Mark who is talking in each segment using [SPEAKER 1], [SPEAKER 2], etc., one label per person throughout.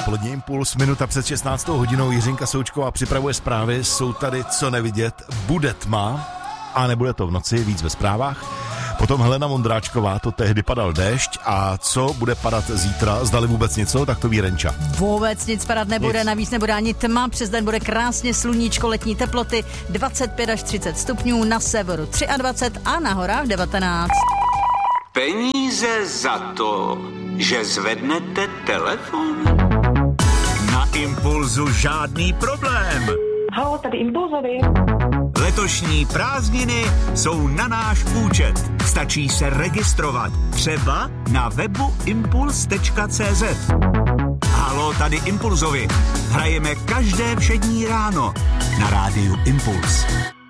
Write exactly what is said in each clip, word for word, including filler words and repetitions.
[SPEAKER 1] dopolední Impuls, minuta před šestnáctou hodinou. Jiřinka Součková připravuje zprávy, jsou tady co nevidět, bude tma a nebude to v noci, víc ve zprávách. Potom Helena Vondráčková, to tehdy padal déšť a co bude padat zítra, zdali vůbec něco, tak to ví Renča.
[SPEAKER 2] Vůbec nic padat nebude, nic. Navíc nebude ani tma, přes den bude krásně sluníčko, letní teploty dvacet pět až třicet stupňů, na severu dvacet tři a na horách devatenáct.
[SPEAKER 3] Peníze za to, že zvednete telefon?
[SPEAKER 4] Na Impulzu žádný problém.
[SPEAKER 5] Halo, tady Impulzovi.
[SPEAKER 4] Letošní prázdniny jsou na náš účet. Stačí se registrovat. Třeba na webu impuls tečka cé zet. Halo, tady Impulzovi. Hrajeme každé všední ráno na rádiu Impuls.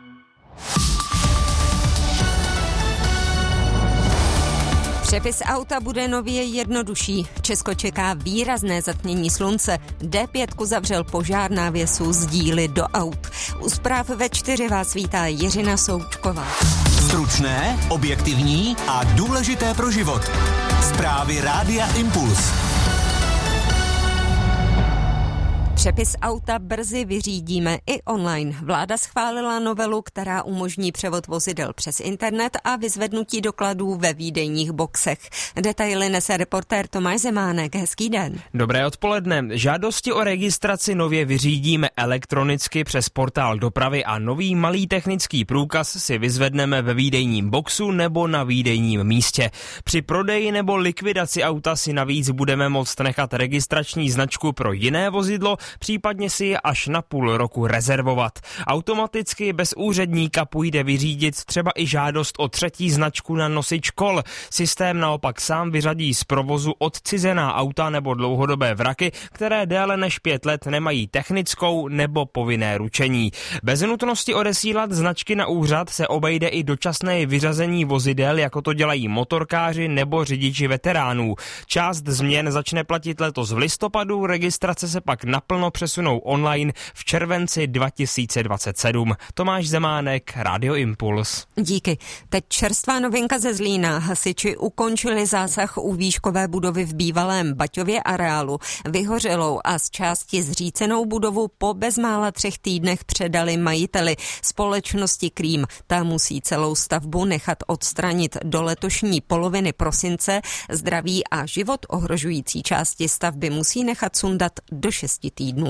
[SPEAKER 6] Přepis auta bude nově jednodušší. Česko čeká výrazné zatmění slunce. dé pět zavřel požár návěsu z díly do aut. U zpráv ve čtyři vás vítá Jiřina Součková.
[SPEAKER 4] Stručné, objektivní a důležité pro život. Zprávy rádia Impuls.
[SPEAKER 6] Přepis auta brzy vyřídíme i online. Vláda schválila novelu, která umožní převod vozidel přes internet a vyzvednutí dokladů ve výdejních boxech. Detaily nese reportér Tomáš Zemánek. Hezký den.
[SPEAKER 7] Dobré odpoledne. Žádosti o registraci nově vyřídíme elektronicky přes portál dopravy a nový malý technický průkaz si vyzvedneme ve výdejním boxu nebo na výdejním místě. Při prodeji nebo likvidaci auta si navíc budeme moct nechat registrační značku pro jiné vozidlo, případně si je až na půl roku rezervovat. Automaticky bez úředníka půjde vyřídit třeba i žádost o třetí značku na nosič kol. Systém naopak sám vyřadí z provozu odcizená auta nebo dlouhodobé vraky, které déle než pět let nemají technickou nebo povinné ručení. Bez nutnosti odesílat značky na úřad se obejde i dočasné vyřazení vozidel, jako to dělají motorkáři nebo řidiči veteránů. Část změn začne platit letos v listopadu, registrace se pak naplno přesunou online v červenci dva tisíce dvacet sedm. Tomáš Zemánek, Radio Impuls.
[SPEAKER 6] Díky. Teď čerstvá novinka ze Zlína. Hasiči ukončili zásah u výškové budovy v bývalém Baťově areálu. Vyhořelou a z části zřícenou budovu po bezmála třech týdnech předali majiteli společnosti Krím. Ta musí celou stavbu nechat odstranit do letošní poloviny prosince. Zdraví a život ohrožující části stavby musí nechat sundat do šesti týdnů.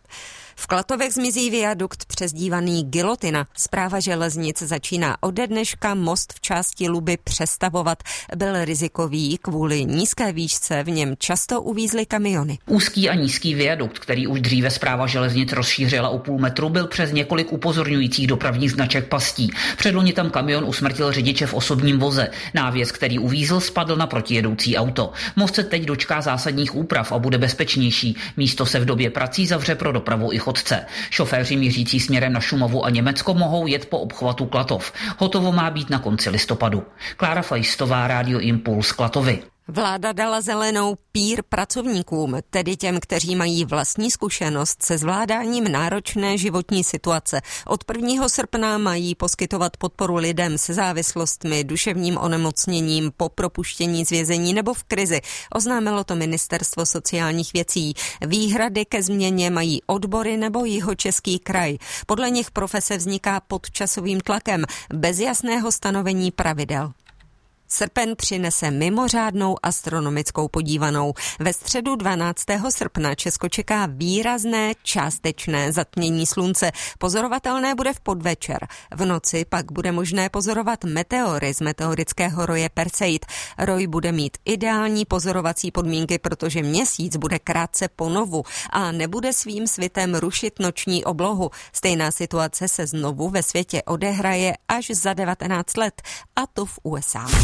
[SPEAKER 6] V Klatovech zmizí viadukt přezdívaný Gilotina. Správa železnic začíná ode dneška most v části Luby přestavovat. Byl rizikový kvůli nízké výšce, v něm často uvízly kamiony.
[SPEAKER 8] Úzký a nízký viadukt, který už dříve správa železnic rozšířila o půl metru, byl přes několik upozorňujících dopravních značek pastí. Předloni tam kamion usmrtil řidiče v osobním voze. Návěs, který uvízl, spadl na protijedoucí auto. Most se teď dočká zásadních úprav a bude bezpečnější. Místo se v době prací zavře pro dopravu i chodce. Šoféři mířící směrem na Šumavu a Německo mohou jet po obchvatu Klatov. Hotovo má být na konci listopadu. Klára Fajstová, Radio Impuls, Klatovy.
[SPEAKER 6] Vláda dala zelenou pír pracovníkům, tedy těm, kteří mají vlastní zkušenost se zvládáním náročné životní situace. Od prvního srpna mají poskytovat podporu lidem se závislostmi, duševním onemocněním, po propuštění z vězení nebo v krizi. Oznámilo to Ministerstvo sociálních věcí. Výhrady ke změně mají odbory nebo Jihočeský kraj. Podle nich profese vzniká pod časovým tlakem, bez jasného stanovení pravidel. Srpen přinese mimořádnou astronomickou podívanou. Ve středu dvanáctého srpna Česko čeká výrazné částečné zatmění slunce. Pozorovatelné bude v podvečer. V noci pak bude možné pozorovat meteory z meteorického roje Perseid. Roj bude mít ideální pozorovací podmínky, protože měsíc bude krátce ponovu a nebude svým svitem rušit noční oblohu. Stejná situace se znovu ve světě odehraje až za devatenáct let, a to v U S A.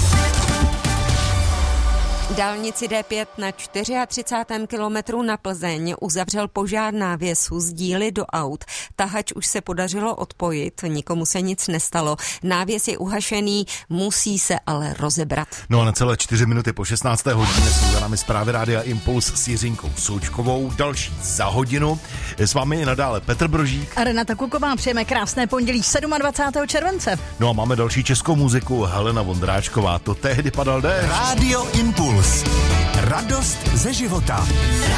[SPEAKER 6] Dálnici dé pět na třicátém čtvrtém kilometru na Plzeň uzavřel požár návěsu z díly do aut. Tahač už se podařilo odpojit, nikomu se nic nestalo. Návěs je uhašený, musí se ale rozebrat.
[SPEAKER 1] No a na celé čtyři minuty po šestnácté hodině jsou za námi zprávy Rádia Impuls s Jiřinkou Součkovou. Další za hodinu. S vámi je nadále Petr Brožík
[SPEAKER 2] a Renata Kuková. Přejeme krásné pondělí dvacátého sedmého července.
[SPEAKER 1] No a máme další českou muziku. Helena Vondráčková, to tehdy padal déšť.
[SPEAKER 4] Rádio Impuls. Radost ze života.